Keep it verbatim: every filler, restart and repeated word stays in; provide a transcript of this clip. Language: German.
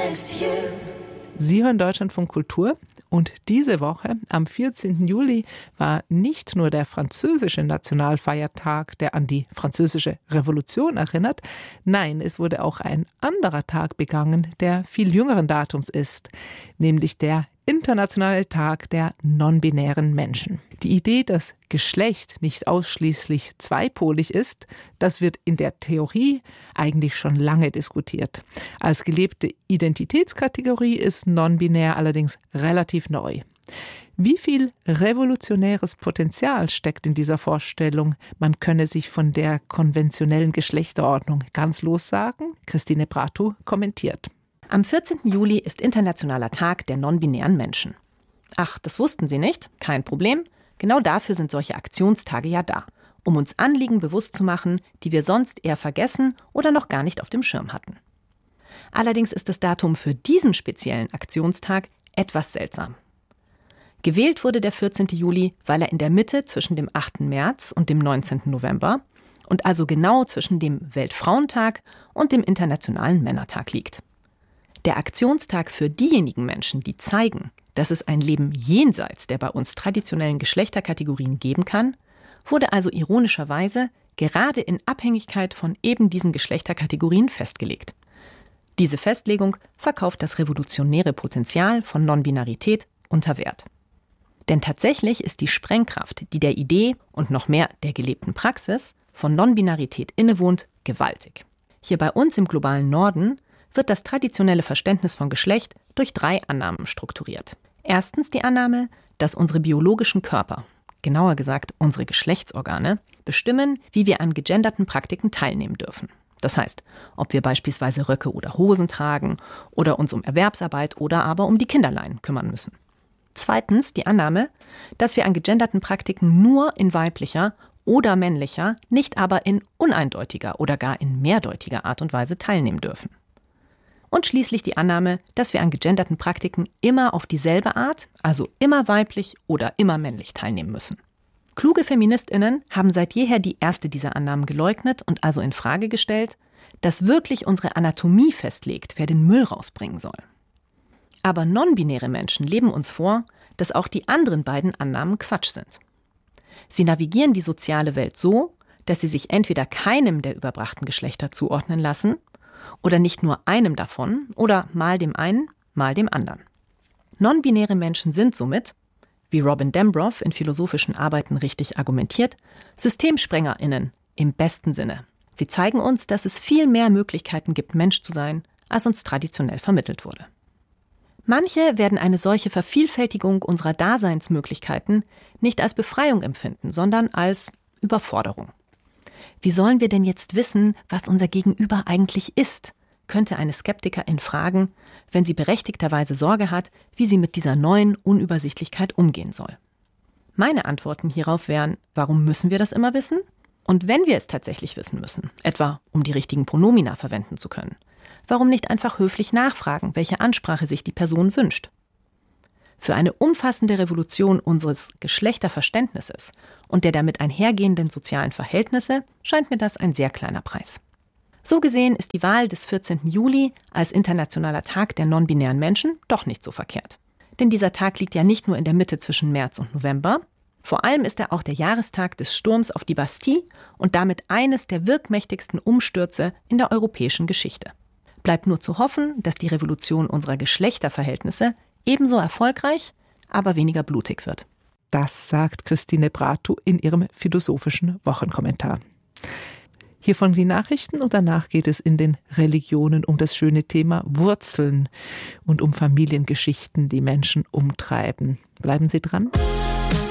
miss you. Sie hören Deutschlandfunk Kultur und diese Woche, am vierzehnten Juli, war nicht nur der französische Nationalfeiertag, der an die französische Revolution erinnert. Nein, es wurde auch ein anderer Tag begangen, der viel jüngeren Datums ist, nämlich der Internationale Tag der non-binären Menschen. Die Idee, dass Geschlecht nicht ausschließlich zweipolig ist, das wird in der Theorie eigentlich schon lange diskutiert. Als gelebte Identitätskategorie ist non-binär allerdings relativ neu. Wie viel revolutionäres Potenzial steckt in dieser Vorstellung, man könne sich von der konventionellen Geschlechterordnung ganz lossagen? Christine Bratu kommentiert. Am vierzehnten Juli ist Internationaler Tag der non-binären Menschen. Ach, das wussten Sie nicht? Kein Problem. Genau dafür sind solche Aktionstage ja da, um uns Anliegen bewusst zu machen, die wir sonst eher vergessen oder noch gar nicht auf dem Schirm hatten. Allerdings ist das Datum für diesen speziellen Aktionstag etwas seltsam. Gewählt wurde der vierzehnten Juli, weil er in der Mitte zwischen dem achten März und dem neunzehnten November und also genau zwischen dem Weltfrauentag und dem Internationalen Männertag liegt. Der Aktionstag für diejenigen Menschen, die zeigen, dass es ein Leben jenseits der bei uns traditionellen Geschlechterkategorien geben kann, wurde also ironischerweise gerade in Abhängigkeit von eben diesen Geschlechterkategorien festgelegt. Diese Festlegung verkauft das revolutionäre Potenzial von Non-Binarität unter Wert. Denn tatsächlich ist die Sprengkraft, die der Idee und noch mehr der gelebten Praxis von Non-Binarität innewohnt, gewaltig. Hier bei uns im globalen Norden wird das traditionelle Verständnis von Geschlecht durch drei Annahmen strukturiert. Erstens die Annahme, dass unsere biologischen Körper, genauer gesagt unsere Geschlechtsorgane, bestimmen, wie wir an gegenderten Praktiken teilnehmen dürfen. Das heißt, ob wir beispielsweise Röcke oder Hosen tragen oder uns um Erwerbsarbeit oder aber um die Kinderlein kümmern müssen. Zweitens die Annahme, dass wir an gegenderten Praktiken nur in weiblicher oder männlicher, nicht aber in uneindeutiger oder gar in mehrdeutiger Art und Weise teilnehmen dürfen. Und schließlich die Annahme, dass wir an gegenderten Praktiken immer auf dieselbe Art, also immer weiblich oder immer männlich teilnehmen müssen. Kluge FeministInnen haben seit jeher die erste dieser Annahmen geleugnet und also in Frage gestellt, dass wirklich unsere Anatomie festlegt, wer den Müll rausbringen soll. Aber non-binäre Menschen leben uns vor, dass auch die anderen beiden Annahmen Quatsch sind. Sie navigieren die soziale Welt so, dass sie sich entweder keinem der überbrachten Geschlechter zuordnen lassen oder nicht nur einem davon oder mal dem einen, mal dem anderen. Non-binäre Menschen sind somit, wie Robin Dembrow in philosophischen Arbeiten richtig argumentiert, SystemsprengerInnen im besten Sinne. Sie zeigen uns, dass es viel mehr Möglichkeiten gibt, Mensch zu sein, als uns traditionell vermittelt wurde. Manche werden eine solche Vervielfältigung unserer Daseinsmöglichkeiten nicht als Befreiung empfinden, sondern als Überforderung. Wie sollen wir denn jetzt wissen, was unser Gegenüber eigentlich ist? Könnte eine Skeptikerin fragen, wenn sie berechtigterweise Sorge hat, wie sie mit dieser neuen Unübersichtlichkeit umgehen soll. Meine Antworten hierauf wären, warum müssen wir das immer wissen? Und wenn wir es tatsächlich wissen müssen, etwa um die richtigen Pronomina verwenden zu können, warum nicht einfach höflich nachfragen, welche Ansprache sich die Person wünscht? Für eine umfassende Revolution unseres Geschlechterverständnisses und der damit einhergehenden sozialen Verhältnisse scheint mir das ein sehr kleiner Preis. So gesehen ist die Wahl des vierzehnten Juli als Internationaler Tag der non-binären Menschen doch nicht so verkehrt. Denn dieser Tag liegt ja nicht nur in der Mitte zwischen März und November, vor allem ist er auch der Jahrestag des Sturms auf die Bastille und damit eines der wirkmächtigsten Umstürze in der europäischen Geschichte. Bleibt nur zu hoffen, dass die Revolution unserer Geschlechterverhältnisse ebenso erfolgreich, aber weniger blutig wird. Das sagt Christine Bratu in ihrem philosophischen Wochenkommentar. Hier folgen die Nachrichten und danach geht es in den Religionen um das schöne Thema Wurzeln und um Familiengeschichten, die Menschen umtreiben. Bleiben Sie dran.